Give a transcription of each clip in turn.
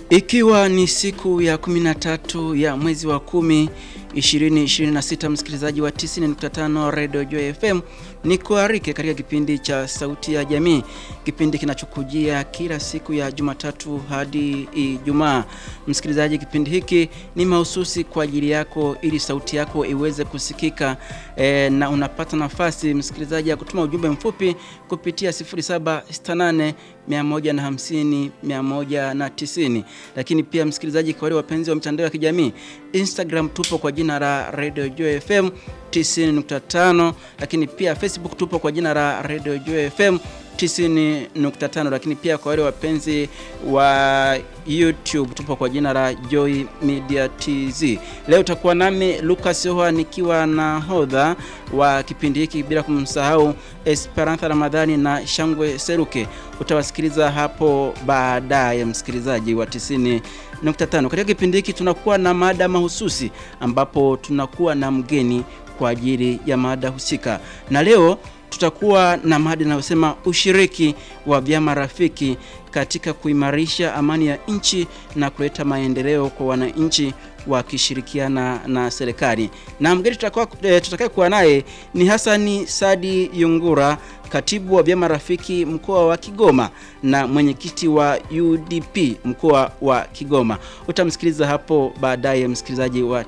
Ikiwa ni siku ya 13 ya mwezi wa 10 2026, msikilizaji wa 90.5 Radio Joy FM, ni kuarike katika kipindi cha Sauti ya Jamii, kipindi kinachokujia kila siku ya Jumatatu hadi Ijumaa. Msikilizaji, kipindi hiki ni mahususi kwa ajili yako ili sauti yako iweze kusikika, na unapata nafasi msikilizaji ya kutuma ujumbe mfupi kupitia 0768 150 190. Lakini pia msikilizaji, kwa wale wapenzi wa mitandao ya kijamii, Instagram tupo kwa jina la Radio Joy FM 90.5, lakini pia Facebook tupo kwa jina la Radio Joy FM 90.5, lakini pia kwa wale wapenzi wa YouTube tupo kwa jina la Joy Media TZ. Leo utakuwa nami Lucas Hoa nikiwa na hodha wa kipindi hiki, bila kumsahau Esperanza Ramadhani na Shangwe Seruke. Utawasikiliza hapo baadaye msikilizaji wa 90.5. Katika kipindi hiki tunakuwa na mada mahususi ambapo tunakuwa na mgeni kwa ajili ya mada husika. Na leo tutakuwa na mada inayosema ushiriki wa vyama rafiki katika kuimarisha amani ya nchi na kuleta maendeleo kwa wananchi wakishirikiana na serikali. Na mgeni tutakaye kuwa naye ni Hasani Sadi Yungura, katibu wa vyama rafiki mkoa wa Kigoma na mwenyekiti wa UDP mkoa wa Kigoma. Utamsikiliza hapo baadaye msikilizaji wa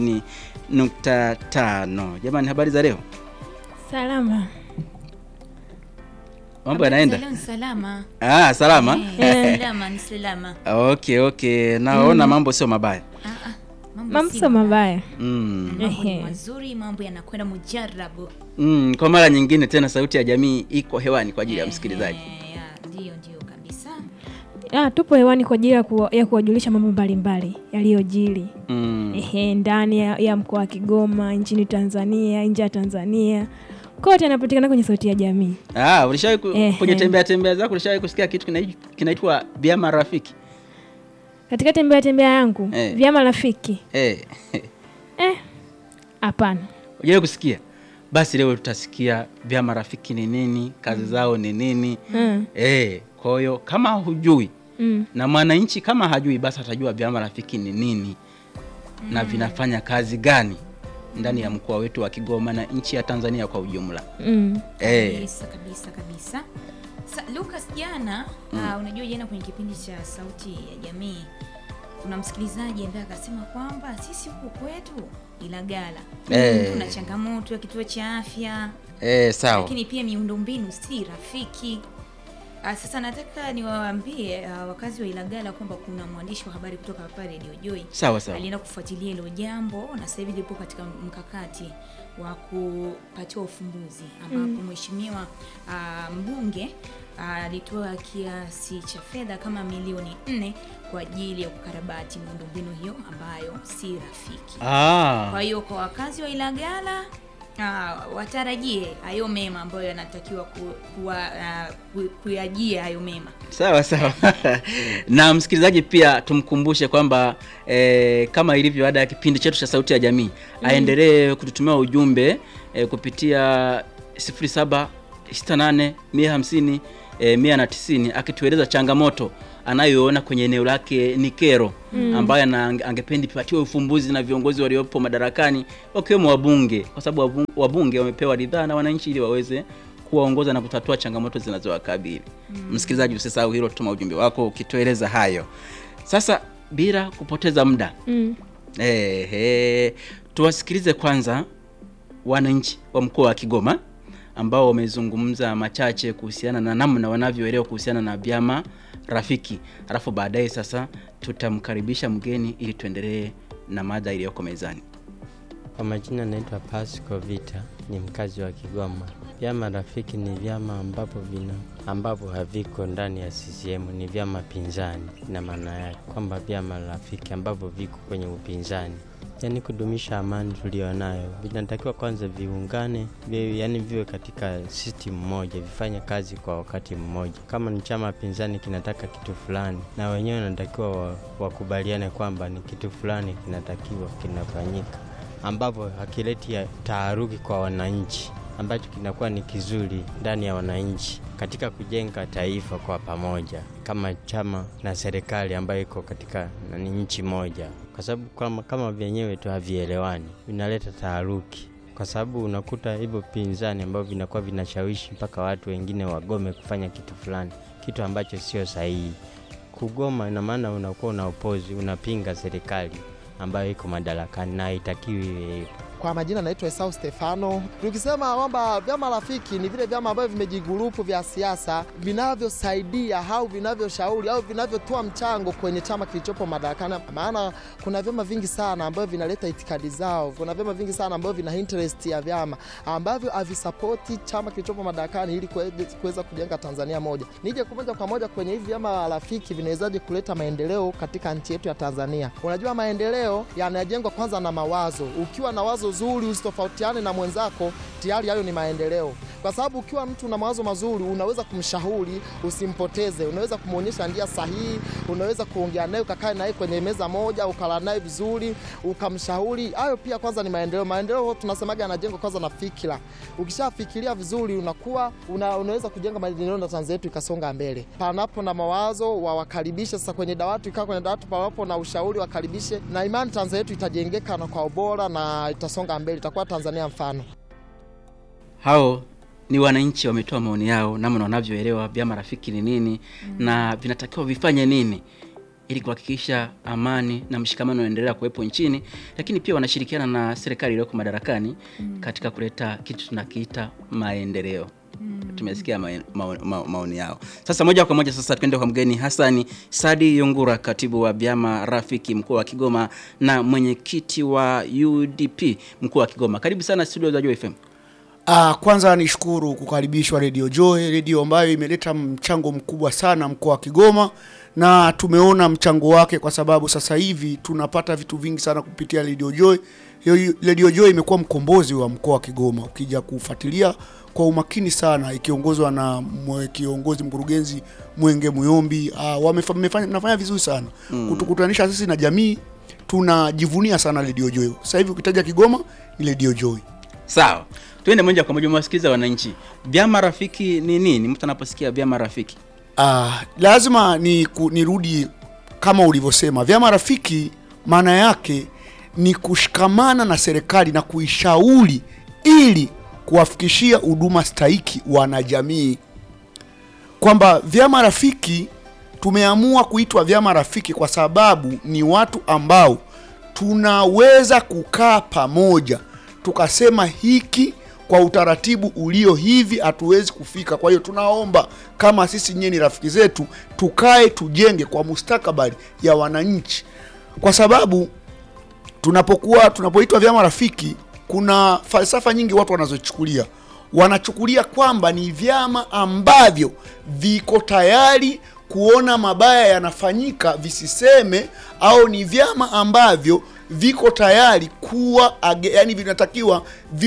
90.5. Jamani, habari za leo? Salama. Mambo yanaenda? Salama. Salama. Salama, ni salama. Okay. Naona mambo sio mabaya. Mambo sio mabaya. Mambo ni mazuri, mambo yanakwenda mujarabu. Kwa mara nyingine tena Sauti ya Jamii iko hewani kwa ajili ya msikilizaji. Ndio kabisa. Tupo hewani kwa ajili ya kuwajulisha mambo mbalimbali yaliyojiri. Ndani ya mkoa wa Kigoma, nchini Tanzania, nje ya Tanzania. Kote anapatikana kwenye Sauti ya Jamii. Ulishawahi kwenye tembea zako ulishawahi kusikia kitu kinaitwa vyama rafiki? Katika tembea yangu, vyama rafiki. Hapana. Unajua kusikia? Basi leo tutasikia vyama rafiki ni nini, kazi zao ni nini. Kwa hiyo kama hujui na mwananchi kama hajui, basi atajua vyama rafiki ni nini na vinafanya kazi gani ndani ya mkoa wetu wa Kigoma na nchi ya Tanzania kwa ujumla. Kabisa. Lucas, jana unajua jana kwenye kipindi cha Sauti ya Jamii kuna msikilizaji ambaye akasema kwamba sisi huko kwetu Ilagala kuna changamoto ya kituo cha afya. Sawa. Lakini pia miundombinu si rafiki. Sasa nataka niwaambie wakazi wa Ilagala kwamba kuna mwandishi wa habari kutoka hapa Radio Joy. Sawa. Alienda kufuatilia hilo jambo na sasa hivi lipo katika mkakati wa kupatiwa ufumbuzi, ambapo mheshimiwa mbunge alitoa kiasi cha fedha kama milioni 4 kwa ajili ya kukarabati miundombinu hiyo ambayo si rafiki. Kwa hiyo kwa wakazi wa Ilagala watarajie hayo mema ambayo yanatakiwa kuyajia hayo mema. Sawa. Na msikilizaji pia tumkumbushe kwamba kama ilivyo ada ya kipindi chetu cha Sauti ya Jamii, aendelee kututumia ujumbe kupitia 0768 150 190 akitueleza changamoto anayoona kwenye eneo lake ni kero ambayo angependa ipatiwe ufumbuzi na viongozi waliopo madarakani, wakiwemo wabunge, kwa sababu wabunge wamepewa ridhaa na wananchi ili waweze kuwaongoza na kutatua changamoto zinazowakabili. Msikilizaji, usisahau hilo, tuma ujumbe wako ukitueleza hayo. Sasa bila kupoteza muda, tuwasikilize kwanza wananchi wa mkoa wa Kigoma ambao wamezungumza machache kuhusiana na namna wanavyoelewa kuhusiana na vyama rafiki. Alafu baadaye sasa tutamkaribisha mgeni ili tuendelee na mada iliyoko mezani. Kwa majina naitwa Pasco Vita, ni mkazi wa Kigoma. Vyama rafiki ni vyama ambapo haviko ndani ya CCM, ni vyama pinzani. Na maana yake kwamba vyama rafiki ambavyo viko kwenye upinzani, yani kudumisha amani tulionayo, vinatakiwa kwanza viungane, yani viwe katika system moja, vifanye kazi kwa wakati mmoja. Kama ni chama pinzani kinataka kitu fulani, na wenyewe wanatakiwa wakubaliane kwamba ni kitu fulani kinatakiwa kinafanyika, ambapo hakileti taharuki kwa wananchi, ambacho kinakuwa ni kizuri ndani ya wananchi. katika kujenga taifa kwa pamoja kama chama na serikali ambayo iko katika nchi moja, kwa sababu kama vyenyewe tu havielewani vinaleta taharuki, kwa sababu unakuta hivyo pinzani ambavyo vinakuwa vinashawishi mpaka watu wengine wagome kufanya kitu fulani, kitu ambacho sio sahihi. Kugoma ina maana unakuwa unaopozi, unapinga serikali ambayo iko madarakani na haitakiwi hivyo. Kwa majina naitwa Esau Stefano. Tukisema kwamba vyama rafiki ni vile vyama ambavyo vimejigrupu vya siasa vinavyosaidia au vinavyoshauri au vinavyotoa mchango kwenye chama kilichopo madarakani. Maana kuna vyama vingi sana ambavyo vinaleta itikadi zao, kuna vyama vingi sana ambavyo vina interest ya vyama ambavyo havisapoti chama kilichopo madarakani ili kuweza kujenga Tanzania moja. Nije kwa moja kwenye hivi vyama rafiki vinawezaje kuleta maendeleo katika nchi yetu ya Tanzania. Unajua maendeleo yanajengwa kwanza na mawazo. Ukiwa na wazo zuri usitofautiane na mwenzako, tayari hayo ni maendeleo. Kwa sababu ukiwa mtu na mawazo mazuri unaweza kumshauri, usimpoteze, unaweza kumuonyesha njia sahihi, unaweza kuongea naye, ukakaa naye kwenye meza moja, ukala naye vizuri, ukamshauri. Hayo pia kwanza ni maendeleo. Maendeleo tunasemaga yanajengwa kwanza na fikira. Ukishafikiria vizuri unakuwa unaweza kujenga maendeleo na Tanzania yetu ikasonga mbele. Panapo na mawazo wakaribishe sasa kwenye dawati, kaa kwenye dawati, panapo na ushauri wakaribishe, na imani Tanzania yetu itajengeka na kwa ubora na itasonga mbele, itakuwa Tanzania mfano. Hao ni wananchi wametoa maoni yao namna wanavyoelewa vyama rafiki ni nini na vinatakiwa vifanye nini ili kuhakikisha amani na mshikamano unaendelea kuwepo nchini, lakini pia wanashirikiana na serikali iliyoko madarakani katika kuleta kitu tunakiita maendeleo. Tumesikia maoni yao. Sasa moja kwa moja sasa twende kwa mgeni Hassan Sadi Yungura, katibu wa vyama rafiki mkoa wa Kigoma na mwenyekiti wa UDP mkoa wa Kigoma. Karibu sana studio za Joy FM. Kwanza nishukuru kukaribishwa Radio Joy, radio ambayo imeleta mchango mkubwa sana mkoa wa Kigoma, na tumeona mchango wake kwa sababu sasa hivi tunapata vitu vingi sana kupitia Radio Joy. Radio Joy imekuwa mkombozi wa mkoa wa Kigoma. Ukija kufuatilia kwa umakini sana, ikiongozwa na kiongozi mkurugenzi Mwenge Muyombi, mnafanya vizuri sana kutukutanisha sisi na jamii. Tunajivunia sana Radio Joy. Sasa hivi ukitaja Kigoma ni Radio Joy. Sawa. Tuende moja kwa moja mwasikiza wananchi. Vyama rafiki ni nini? Mtu anaposikia vyama rafiki. Lazima nirudi kama ulivyosema. Vyama rafiki maana yake ni kushikamana na serikali na kuishauri ili kuwafikishia huduma stahiki wanajamii. Kwamba vyama rafiki tumeamua kuitwa vyama rafiki kwa sababu ni watu ambao tunaweza kukaa pamoja tukasema hiki kwa utaratibu ulio hivi hatuwezi kufika. Kwa hiyo tunaomba kama sisi nyinyi ni rafiki zetu, tukae tujenge kwa mustakabali ya wananchi. Kwa sababu tunapoitwa vyama rafiki, kuna falsafa nyingi watu wanazochukulia. Wanachukulia kwamba ni vyama ambavyo viko tayari kuona mabaya yanafanyika visiseme, au ni vyama ambavyo viko tayari kuwa yani vinatakiwa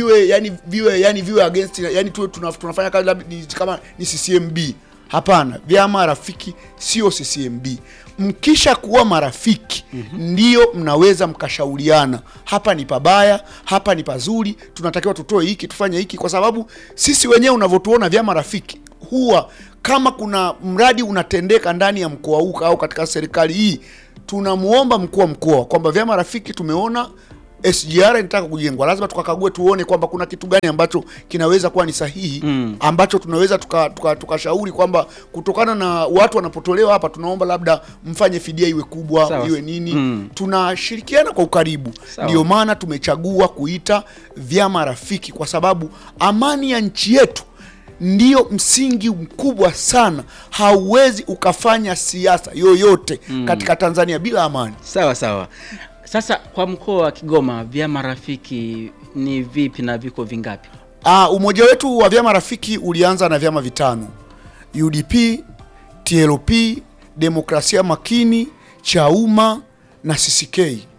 viwe against, yani tunafanya kazi kama ni CCMB. Hapana, vyama rafiki sio CCMB. Mkisha kuwa marafiki ndio mnaweza mkashauriana, hapa ni pabaya, hapa ni pazuri, tunatakiwa tutoe hiki, tufanye hiki. Kwa sababu sisi wenyewe unavyotuona vyama rafiki, huwa kama kuna mradi unatendeka ndani ya mkoa huu au katika serikali hii, tunamuomba mkuu wa mkoa kwamba vyama rafiki tumeona SGR inataka kujengwa, lazima tukakague tuone kwamba kuna kitu gani ambacho kinaweza kuwa ni sahihi, ambacho tunaweza tukashauri kwamba kutokana na watu wanapotolewa hapa, tunaomba labda mfanye fidia iwe kubwa. Sawa. Iwe nini. Tunashirikiana kwa ukaribu. Ndio maana tumechagua kuita vyama rafiki, kwa sababu amani ya nchi yetu ndio msingi mkubwa sana. Hauwezi ukafanya siasa yoyote katika Tanzania bila amani. Sawa. Sasa kwa mkoa wa Kigoma vyama rafiki ni vipi na viko vingapi? Umoja wetu wa vyama rafiki ulianza na vyama 5. UDP, TLP, Demokrasia Makini, Chauma na CCK.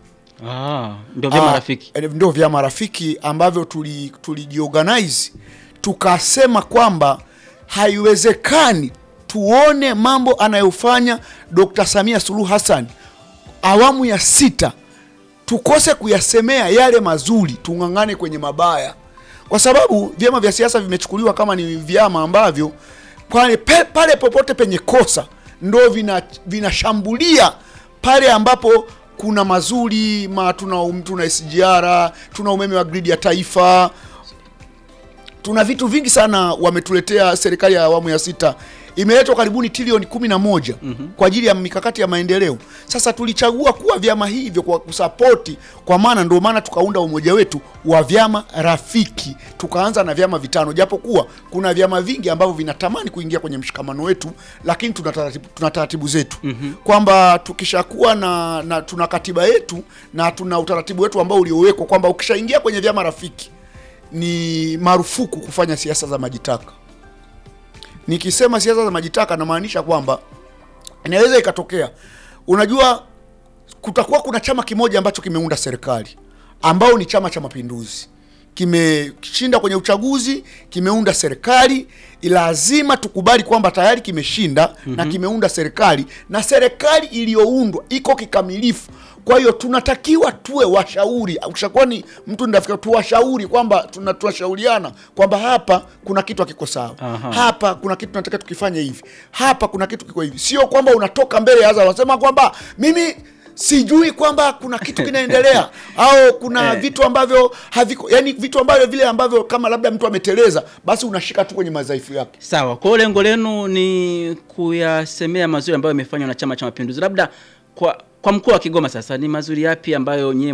Ndio vyama rafiki. Ndio vyama rafiki ambavyo tulijiorganize, tukasema kwamba haiwezekani tuone mambo anayofanya Dr. Samia Suluhu Hassan awamu ya 6 tukose kuyasemea yale mazuri, tungangane kwenye mabaya. Kwa sababu vyama vya siasa vimechukuliwa kama ni vyama ambavyo pale popote penye kosa ndo vinashambulia pale ambapo kuna mazuri, tuna SGR, tuna umeme wa gridi ya taifa, tuna vitu vingi sana wametuletea serikali ya awamu ya 6. Imeletwa karibuni trilioni 11 kwa ajili ya mikakati ya maendeleo. Sasa tulichagua kuwa vyama hivyo kwa kusapoti, kwa maana ndio maana tukaunda umoja wetu wa vyama rafiki. Tukaanza na vyama 5, japokuwa kuna vyama vingi ambavyo vinatamani kuingia kwenye mshikamano wetu, lakini tuna taratibu zetu. Kwamba tukishakuwa na tuna katiba yetu na tuna utaratibu wetu ambao uliowekwa kwamba ukishaingia kwenye vyama rafiki ni marufuku kufanya siasa za majitaka. Nikisema siasa za majitaka namaanisha kwamba inaweza ikatokea, unajua, kutakuwa kuna chama kimoja ambacho kimeunda serikali ambao ni Chama cha Mapinduzi, kimeshinda kwenye uchaguzi, kimeunda serikali. Lazima tukubali kwamba tayari kimeshinda na kimeunda serikali, na serikali iliyoundwa iko kikamilifu. Kwa hiyo tunatakiwa tuwe washauri, ukishakuwa ni mtu ndafikiri tuwashauri kwamba tunashauriana kwamba hapa kuna kitu hakiko sawa, hapa kuna kitu tunataka tukifanye hivi, hapa kuna kitu kiko hivi. Sio kwamba unatoka mbele ya hadhara unasema kwamba mimi sijui kwamba kuna kitu kinaendelea au kuna vitu ambavyo haviko, yani vitu ambavyo vile ambavyo kama labda mtu ameteleza, basi unashika tu kwenye madhaifu yake. Sawa. Kwa lengo lenu ni kuyasemea mazuri ambayo yamefanywa na Chama cha Mapinduzi. Labda kwa mkoa wa Kigoma sasa ni mazuri yapi ambayo nyinyi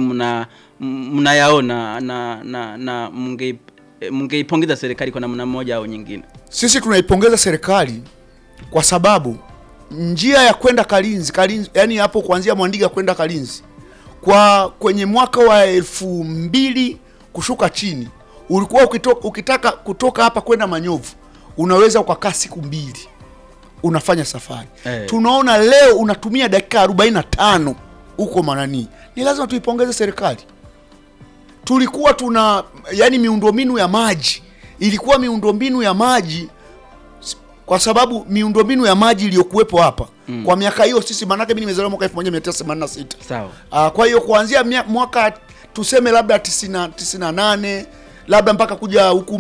mnayaona na mungeipongeza serikali kwa namna moja au nyingine? Sisi tunaipongeza serikali kwa sababu njia ya kwenda Kalinzi, yani hapo kuanzia Mwandiga kwenda Kalinzi kwenye mwaka wa 2000 kushuka chini, ulikuwa ukitaka kutoka hapa kwenda Manyovu unaweza ukakaa siku 2 unafanya safari. Tunaona leo unatumia dakika 45 huko Manani. Ni lazima tuipongeze serikali. Tulikuwa yani miundombinu ya maji, ilikuwa miundombinu ya maji, kwa sababu miundombinu ya maji iliyokuwepo hapa kwa miaka hiyo, sisi manake mimi nimezaliwa mwaka 1986. Sawa. Kwa hiyo kuanzia mwaka tuseme labda 98 labda mpaka kuja huku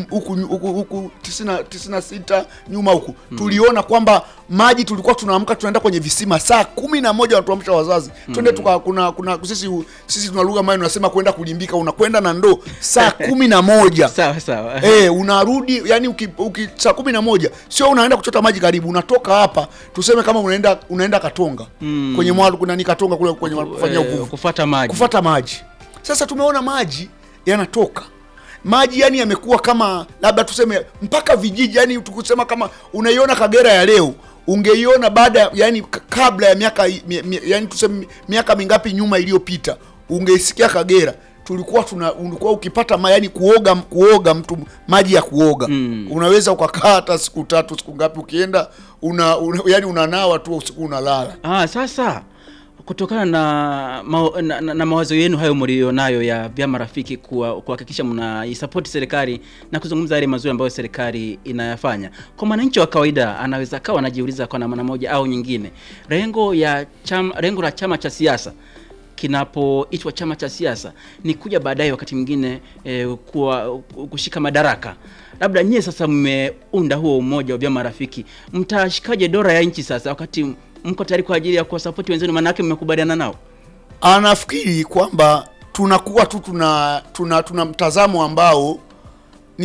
96 nyuma huku, tuliona kwamba maji tulikuwa tunaamka tunaenda kwenye visima saa 11 wanatuamsha wazazi twende kuna sisi tuna lugha ambayo tunasema kwenda kulimbika, unakwenda na ndoo saa 11. Sawa. Unarudi yani saa 11 sio unaenda kuchota maji karibu, unatoka hapa tuseme kama unaenda Katonga kwenye mwalo kuna ni Katonga kule kwenye kufanya uvuvi kufuata maji. Sasa tumeona maji yanatoka, maji yani yamekuwa kama labda tuseme mpaka vijiji, yani tukusema kama unaiona Kagera ya leo ungeiona baada yani kabla ya miaka yani tuseme miaka mingapi nyuma iliyopita, ungeisikia Kagera ulikuwa ukipata yani kuoga mtu maji ya kuoga unaweza ukakaa hata siku 3 siku ngapi, ukienda yani unanawa tu usiku unalala. Sasa kutokana na mawazo yenu hayo mlionayo ya vyama rafiki kuhakikisha mnaisupport serikali na kuzungumza yale mazuri ambayo serikali inayafanya, kwa mwananchi wa kawaida anaweza kawa anajiuliza kwa namna moja au nyingine, lengo la chama cha siasa kinapoitwa chama cha siasa ni kuja baadaye wakati mwingine kushika madaraka. Labda nyie sasa mmeunda huo umoja wa vyama rafiki, mtashikaje dola ya nchi sasa wakati mko tayari kwa ajili ya kuwasupport wenzenu, maana yake mmekubaliana nao? Anafikiri kwamba tunakuwa tu tuna mtazamo ambao